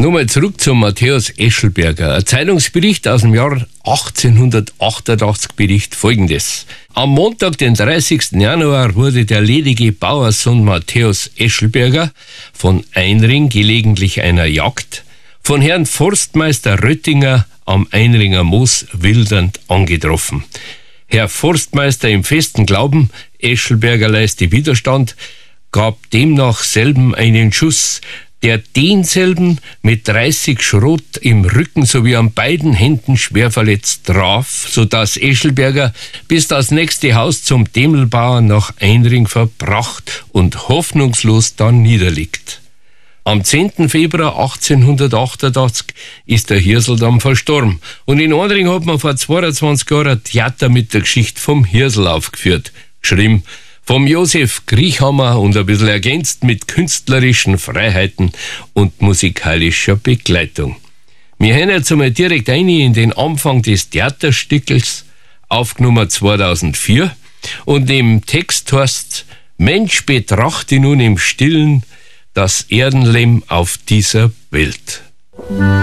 Nochmal zurück zum Matthäus Eschelberger. Ein Zeitungsbericht aus dem Jahr 1888 berichtet Folgendes. Am Montag, den 30. Januar, wurde der ledige Bauerssohn Matthäus Eschelberger von Einring, gelegentlich einer Jagd, von Herrn Forstmeister Röttinger am Einringer Moos wildernd angetroffen. Herr Forstmeister im festen Glauben, Eschelberger leiste Widerstand, gab demnach selben einen Schuss, der denselben mit 30 Schrot im Rücken sowie an beiden Händen schwer verletzt traf, sodass Eschelberger bis das nächste Haus zum Demelbauer nach Einring verbracht und hoffnungslos dann niederliegt. Am 10. Februar 1888 ist der Hirsel dann verstorben. Und in Einring hat man vor 22 Jahren ein Theater mit der Geschichte vom Hirsel aufgeführt. Geschrieben vom Josef Griechhammer und ein bisschen ergänzt mit künstlerischen Freiheiten und musikalischer Begleitung. Wir hören jetzt einmal direkt ein in den Anfang des Theaterstückels, aufgenommen 2004. Und im Text heißt: Mensch, betrachte nun im Stillen das Erdenleben auf dieser Welt.